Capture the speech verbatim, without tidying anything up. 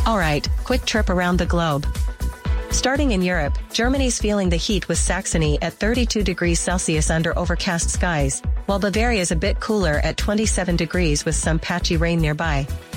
Alright, quick trip around the globe. Starting in Europe, Germany's feeling the heat with Saxony at thirty-two degrees Celsius under overcast skies, while Bavaria's a bit cooler at twenty-seven degrees with some patchy rain nearby.